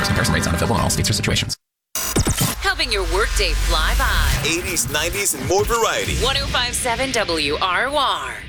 offers. Comparison rates not available in all states or situations. Helping your workday fly by. 80s, 90s, and more variety. 105.7 WRUR.